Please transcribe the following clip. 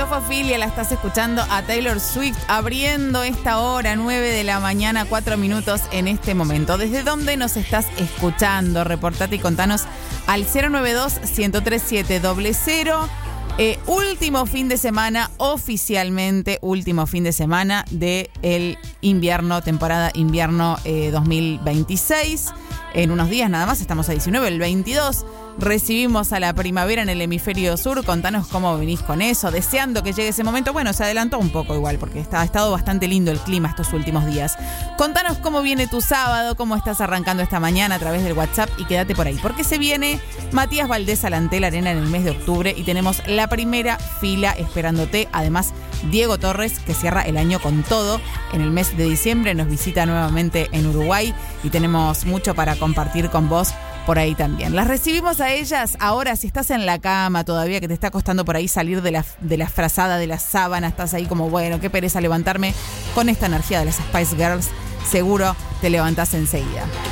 Fofilia, la estás escuchando a Taylor Swift abriendo esta hora, 9 de la mañana, 4 minutos en este momento. ¿Desde dónde nos estás escuchando? Reportate y contanos al 092-103700. Último fin de semana, oficialmente último fin de semana del invierno, temporada invierno 2026. En unos días nada más, estamos a 19, el 22. Recibimos a la primavera en el hemisferio sur. Contanos cómo venís con eso, deseando que llegue ese momento. Bueno, se adelantó un poco igual porque ha estado bastante lindo el clima estos últimos días. Contanos cómo viene tu sábado, cómo estás arrancando esta mañana a través del WhatsApp y quédate por ahí. Porque se viene Matías Valdés a la Antel Arena en el mes de octubre y tenemos la primera fila esperándote. Además, Diego Torres, que cierra el año con todo. En el mes de diciembre nos visita nuevamente en Uruguay y tenemos mucho para compartir con vos por ahí también. Las recibimos a ellas ahora. Si estás en la cama todavía, que te está costando por ahí salir de la frazada, de la sábana, estás ahí como, bueno, qué pereza levantarme. Con esta energía de las Spice Girls, seguro te levantás enseguida.